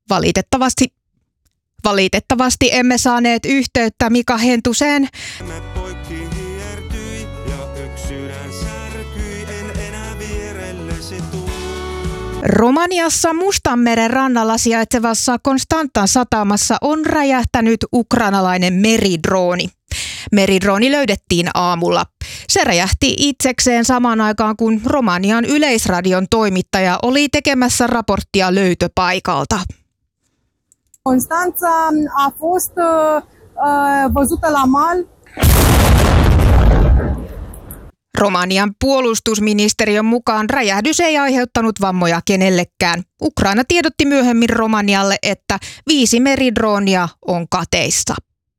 Valitettavasti emme saaneet yhteyttä Mika Hentuseen. Romaniassa Mustanmeren rannalla sijaitsevassa Constantan satamassa on räjähtänyt ukrainalainen meridrooni. Meridrooni löydettiin aamulla. Se räjähti itsekseen samaan aikaan, kun Romanian Yleisradion toimittaja oli tekemässä raporttia löytöpaikalta. Constanța a fost văzută la mal. Romanian puolustusministeriön mukaan räjähdys ei aiheuttanut vammoja kenellekään. Ukraina tiedotti myöhemmin Romanialle, että 5 meridroonia on kateissa.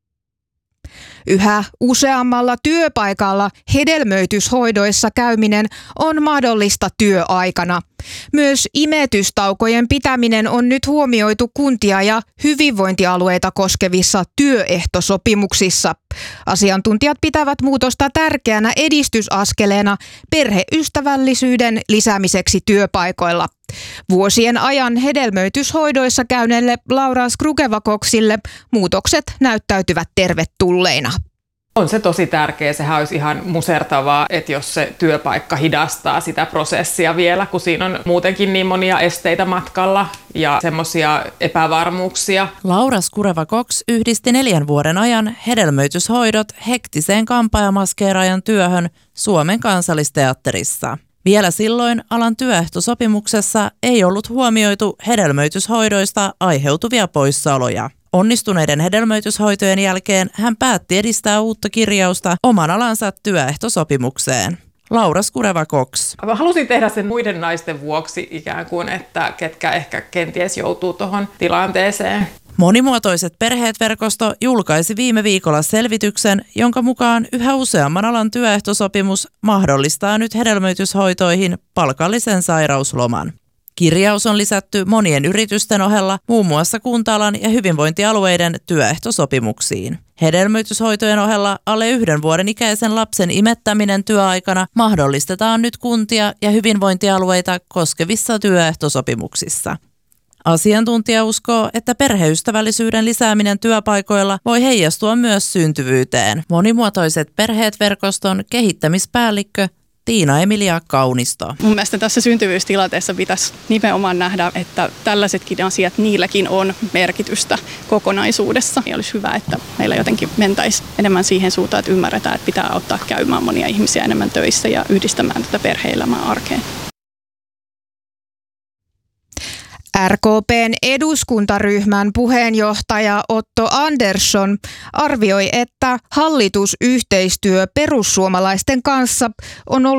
Yhä useammalla työpaikalla hedelmöityshoidoissa käyminen on mahdollista työaikana. Myös imetystaukojen pitäminen on nyt huomioitu kuntia ja hyvinvointialueita koskevissa työehtosopimuksissa. Asiantuntijat pitävät muutosta tärkeänä edistysaskeleena perheystävällisyyden lisäämiseksi työpaikoilla. Vuosien ajan hedelmöityshoidoissa käyneelle Laura Skrugevakoksille muutokset näyttäytyvät tervetulleina. On se tosi tärkeä. Sehän olisi ihan musertavaa, että jos se työpaikka hidastaa sitä prosessia vielä, kun siinä on muutenkin niin monia esteitä matkalla ja semmoisia epävarmuuksia. Laura Skrugevakoks yhdisti 4 vuoden ajan hedelmöityshoidot hektiseen kampaajamaskeeraajan työhön Suomen Kansallisteatterissa. Vielä silloin alan työehtosopimuksessa ei ollut huomioitu hedelmöityshoidoista aiheutuvia poissaoloja. Onnistuneiden hedelmöityshoitojen jälkeen hän päätti edistää uutta kirjausta oman alansa työehtosopimukseen. Laura Skrugevakoks. Halusin tehdä sen muiden naisten vuoksi ikään kuin, että ketkä ehkä kenties joutuu tuohon tilanteeseen. Monimuotoiset perheet-verkosto julkaisi viime viikolla selvityksen, jonka mukaan yhä useamman alan työehtosopimus mahdollistaa nyt hedelmöityshoitoihin palkallisen sairausloman. Kirjaus on lisätty monien yritysten ohella muun muassa kunta-alan ja hyvinvointialueiden työehtosopimuksiin. Hedelmöityshoitojen ohella alle 1 vuoden ikäisen lapsen imettäminen työaikana mahdollistetaan nyt kuntia ja hyvinvointialueita koskevissa työehtosopimuksissa. Asiantuntija uskoo, että perheystävällisyyden lisääminen työpaikoilla voi heijastua myös syntyvyyteen. Monimuotoiset perheet-verkoston kehittämispäällikkö Tiina-Emilia Kaunisto. Mun mielestä tässä syntyvyystilanteessa pitäisi nimenomaan nähdä, että tällaisetkin asiat, niilläkin on merkitystä kokonaisuudessa. Ja olisi hyvä, että meillä jotenkin mentäisiin enemmän siihen suuntaan, että ymmärretään, että pitää auttaa käymään monia ihmisiä enemmän töissä ja yhdistämään tätä perhe-elämää arkeen. RKP:n eduskuntaryhmän puheenjohtaja Otto Andersson arvioi, että hallitusyhteistyö perussuomalaisten kanssa on ollut